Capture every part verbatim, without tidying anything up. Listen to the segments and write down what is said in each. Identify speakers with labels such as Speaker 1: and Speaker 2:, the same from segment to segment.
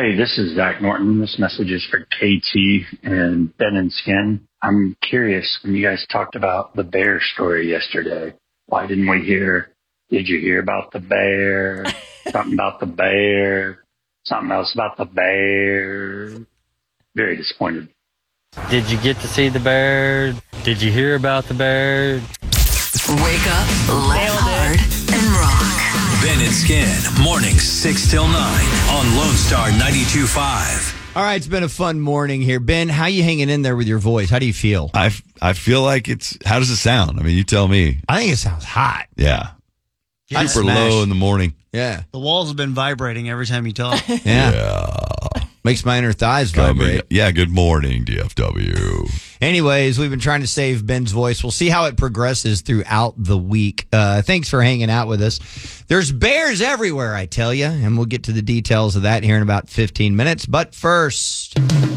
Speaker 1: Hey, this is Zach Norton. This message is for K T and Ben and Skin. I'm curious, when you guys talked about the bear story yesterday, why didn't we hear, did you hear about the bear? Something about the bear. Something else about the bear. Very disappointed.
Speaker 2: Did you get to see the bear? Did you hear about the bear?
Speaker 3: Wake up, laugh hard, and rock.
Speaker 4: Ben and Skin, mornings six till nine on Lone Star ninety-two point five.
Speaker 5: All right, it's been a fun morning here. Ben, how you hanging in there with your voice? How do you feel?
Speaker 6: I, I feel like it's, how does it sound? I mean, you tell me.
Speaker 5: I think it sounds hot.
Speaker 6: Yeah.
Speaker 5: yeah
Speaker 6: Super
Speaker 5: smash.
Speaker 6: low in the morning.
Speaker 5: Yeah.
Speaker 7: The walls have been vibrating every time you talk.
Speaker 5: yeah.
Speaker 6: Yeah.
Speaker 5: Makes my inner thighs
Speaker 6: Coming-
Speaker 5: vibrate.
Speaker 6: Yeah, good morning, D F W.
Speaker 5: Anyways, we've been trying to save Ben's voice. We'll see how it progresses throughout the week. Uh, thanks for hanging out with us. There's bears everywhere, I tell you, and we'll get to the details of that here in about fifteen minutes. But first...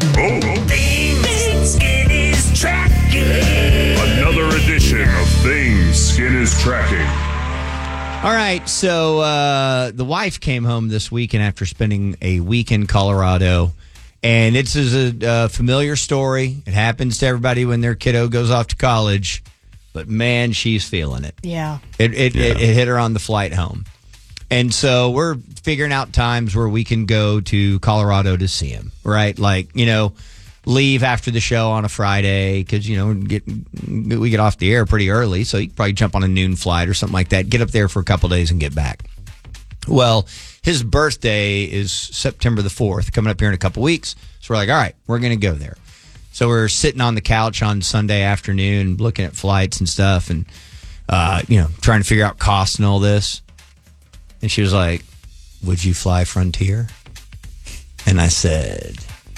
Speaker 8: Things Skin is tracking. Another edition of Things Skin is tracking.
Speaker 5: All right, so uh, the wife came home this weekend after spending a week in Colorado, and it's a, a familiar story. It happens to everybody when their kiddo goes off to college, but man, she's feeling it.
Speaker 9: Yeah.
Speaker 5: It it,
Speaker 6: Yeah.
Speaker 5: it, it hit her on the flight home. And so we're figuring out times where we can go to Colorado to see him, right? Like, you know, leave after the show on a Friday because, you know, get, we get off the air pretty early. So you can probably jump on a noon flight or something like that, get up there for a couple days and get back. Well, his birthday is September the fourth, coming up here in a couple weeks. So we're like, all right, we're going to go there. So we're sitting on the couch on Sunday afternoon looking at flights and stuff and, uh, you know, trying to figure out costs and all this. And she was like, would you fly Frontier? And I said,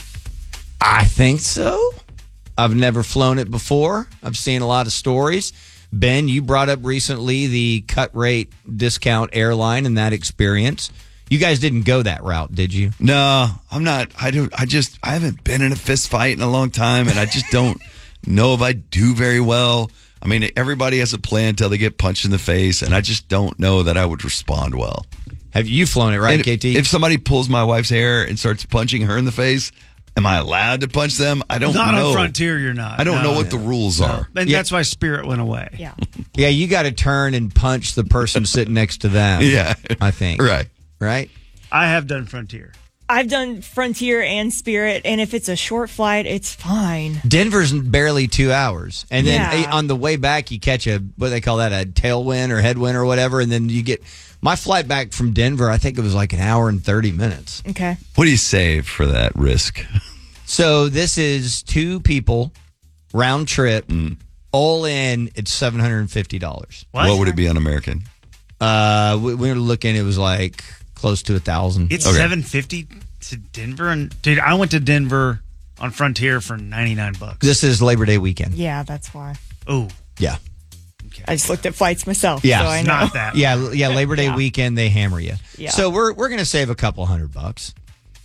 Speaker 5: I think so. I've never flown it before. I've seen a lot of stories. Ben, you brought up recently the cut rate discount airline and that experience. You guys didn't go that route, did you?
Speaker 6: No, I'm not. I do. I just, I haven't been in a fist fight in a long time, and I just don't know if I do very well. I mean, everybody has a plan until they get punched in the face, and I just don't know that I would respond well.
Speaker 5: Have you flown it, right,
Speaker 6: And
Speaker 5: K T?
Speaker 6: If somebody pulls my wife's hair and starts punching her in the face, am I allowed to punch them? I don't
Speaker 7: Not
Speaker 6: know.
Speaker 7: on Frontier, you're not.
Speaker 6: I don't
Speaker 7: No.
Speaker 6: know what the rules are.
Speaker 7: And
Speaker 5: Yeah.
Speaker 7: that's why Spirit went away.
Speaker 9: Yeah.
Speaker 5: Yeah, you got to turn and punch the person sitting next to them.
Speaker 6: Yeah.
Speaker 5: I think.
Speaker 6: Right.
Speaker 5: Right?
Speaker 7: I have done Frontier.
Speaker 9: I've done Frontier and Spirit, and if it's a short flight, it's fine.
Speaker 5: Denver's barely two hours. And then
Speaker 9: Yeah.
Speaker 5: eh, on the way back, you catch a, what do they call that, a tailwind or headwind or whatever. And then you get, my flight back from Denver, I think it was like an hour and thirty minutes.
Speaker 9: Okay.
Speaker 6: What do you save for that risk?
Speaker 5: So this is two people, round trip, all in, it's seven hundred fifty dollars.
Speaker 7: What?
Speaker 6: What would it be on American?
Speaker 5: Uh, we, we were looking, it was like close to a thousand.
Speaker 7: It's
Speaker 6: Okay.
Speaker 7: seven fifty to Denver, and dude, I went to Denver on Frontier for ninety nine bucks.
Speaker 5: This is Labor Day weekend.
Speaker 9: Yeah, that's why.
Speaker 7: Oh,
Speaker 5: Yeah.
Speaker 9: I just looked at flights myself.
Speaker 5: Yeah.
Speaker 9: so I
Speaker 7: it's
Speaker 9: know.
Speaker 7: not that.
Speaker 5: Yeah, yeah, Labor Day
Speaker 9: Yeah.
Speaker 5: weekend, they hammer you.
Speaker 9: Yeah.
Speaker 5: So we're we're going to save a couple hundred bucks.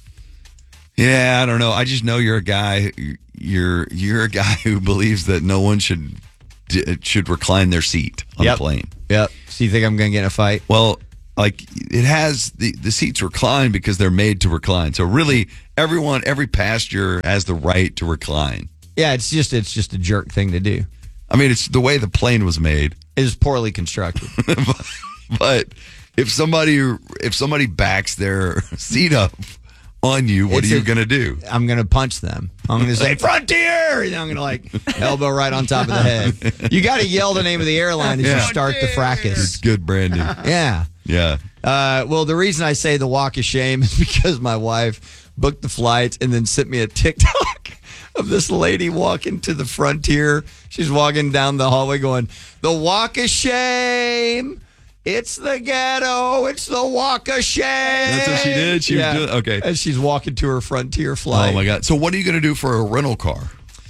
Speaker 6: Yeah, I don't know. I just know you're a guy. You're you're a guy who believes that no one should should recline their seat on
Speaker 5: Yep.
Speaker 6: a plane.
Speaker 5: Yep. So you think I'm going to get in a fight?
Speaker 6: Well, like it has the the seats recline because they're made to recline. So really, everyone, every passenger has the right to recline.
Speaker 5: Yeah, it's just it's just a jerk thing to do.
Speaker 6: I mean, it's the way the plane was made.
Speaker 5: It is poorly constructed.
Speaker 6: But if somebody if somebody backs their seat up on you, what
Speaker 5: It's
Speaker 6: are you
Speaker 5: a-
Speaker 6: going to do?
Speaker 5: I'm going to punch them. I'm going to say, Frontier! And I'm going to, like, elbow right on top of the head. You got to yell the name of the airline as
Speaker 6: Yeah.
Speaker 5: you start the fracas.
Speaker 6: It's good branding.
Speaker 5: Yeah.
Speaker 6: Yeah.
Speaker 5: Uh, well, the reason I say the walk of shame is because my wife booked the flights and then sent me a TikTok of this lady walking to the Frontier. She's walking down the hallway going, the walk of shame. It's the ghetto. It's the walk of shame.
Speaker 6: That's what she did? She was
Speaker 5: yeah.
Speaker 6: doing- okay.
Speaker 5: As she's walking to her Frontier flight.
Speaker 6: Oh my God. So what are you going to do for a rental car?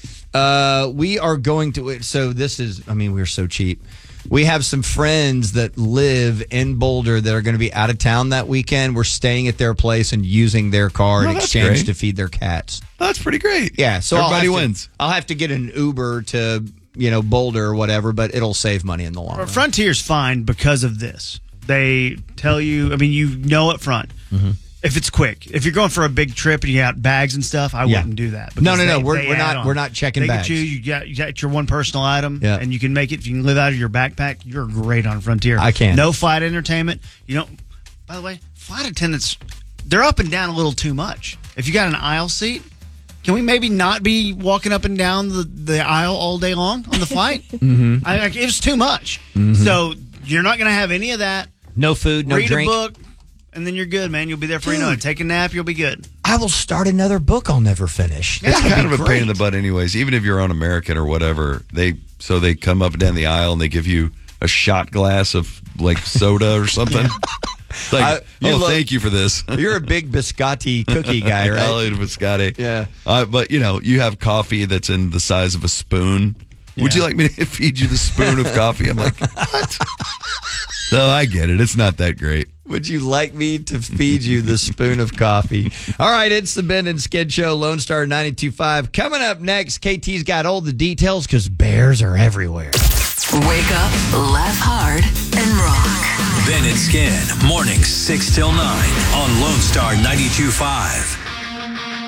Speaker 5: Uh, we are going to. So this is. I mean, we're so cheap. We have some friends that live in Boulder that are going to be out of town that weekend. We're staying at their place and using their car
Speaker 6: Oh,
Speaker 5: in
Speaker 6: that's
Speaker 5: exchange
Speaker 6: great.
Speaker 5: to feed their cats.
Speaker 6: That's pretty great.
Speaker 5: Yeah, so
Speaker 6: everybody
Speaker 5: I'll have to-
Speaker 6: wins.
Speaker 5: I'll have to get an Uber to you know Boulder or whatever, but it'll save money in the long run.
Speaker 7: Frontier's fine because of this. They tell you, I mean, you know up front, If it's quick, if you're going for a big trip and you got bags and stuff, I
Speaker 5: Yeah.
Speaker 7: wouldn't do that.
Speaker 5: No, no,
Speaker 7: because
Speaker 5: no.
Speaker 7: they-
Speaker 5: We're
Speaker 7: they
Speaker 5: we're
Speaker 7: add
Speaker 5: not
Speaker 7: on.
Speaker 5: we're not checking
Speaker 7: They
Speaker 5: bags.
Speaker 7: get you. You got, you got your one personal item,
Speaker 5: Yeah.
Speaker 7: and you can make it. If you can live out of your backpack, you're great on Frontier.
Speaker 5: I can.
Speaker 7: No flight entertainment. You don't. By the way, flight attendants, they're up and down a little too much. If you got an aisle seat, can we maybe not be walking up and down the, the aisle all day long on the flight?
Speaker 5: Mhm.
Speaker 7: I, like, it was too much.
Speaker 5: Mhm.
Speaker 7: So you're not going to have any of that.
Speaker 5: No food, no
Speaker 7: Read
Speaker 5: drink.
Speaker 7: a book, and then you're good, man. You'll be there for you know it. Take a nap, you'll be good.
Speaker 5: I will start another book I'll never finish.
Speaker 6: It's
Speaker 5: That'd
Speaker 6: kind
Speaker 5: be
Speaker 6: of a
Speaker 5: great.
Speaker 6: pain in the butt, anyways. Even if you're on American or whatever, they so they come up and down the aisle and they give you a shot glass of like soda or something. It's like,
Speaker 5: I- you
Speaker 6: oh,
Speaker 5: love-
Speaker 6: thank you for this.
Speaker 5: You're a big biscotti cookie guy, right?
Speaker 6: I love biscotti.
Speaker 5: Yeah.
Speaker 6: Uh, but you know, you have coffee that's in the size of a spoon. Would you
Speaker 7: Yeah.
Speaker 6: like me to feed you the spoon of coffee? I'm like, what? No, I get it. It's not that great.
Speaker 5: Would you like me to feed you the spoon of coffee? All right, it's the Ben and Skid Show, Lone Star ninety-two point five. Coming up next, K T's got all the details because bears are everywhere.
Speaker 3: Wake up, laugh hard, and rock.
Speaker 4: Ben and Skin, mornings six till nine on Lone Star ninety-two point five.